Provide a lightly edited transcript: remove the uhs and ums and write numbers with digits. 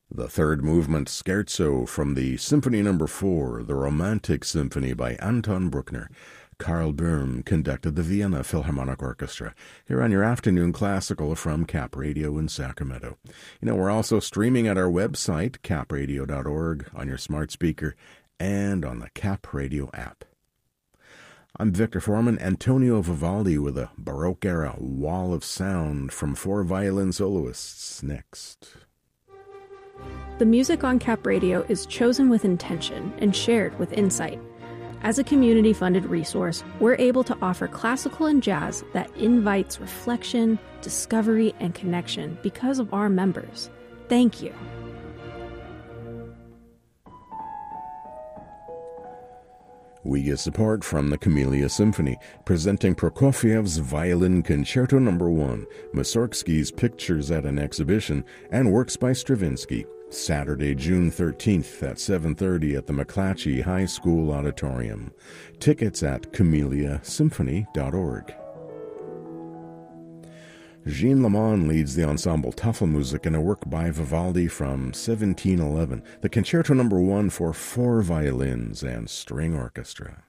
The third movement, Scherzo, from the Symphony No. 4, the Romantic Symphony by Anton Bruckner. Karl Böhm conducted the Vienna Philharmonic Orchestra, here on your afternoon classical from Cap Radio in Sacramento. We're also streaming at our website, capradio.org, on your smart speaker, and on the Cap Radio app. I'm Victor Foreman. Antonio Vivaldi with a Baroque-era wall of sound from 4 violin soloists next. The music on Cap Radio is chosen with intention and shared with insight. As a community-funded resource, we're able to offer classical and jazz that invites reflection, discovery, and connection because of our members. Thank you. We get support from the Camellia Symphony, presenting Prokofiev's Violin Concerto No. 1, Mussorgsky's Pictures at an Exhibition, and Works by Stravinsky, Saturday, June 13th at 7:30 at the McClatchy High School Auditorium. Tickets at CameliaSymphony.org. Jean Lamond leads the ensemble Tafelmusik in a work by Vivaldi from 1711, the Concerto No. 1 for 4 violins and string orchestra.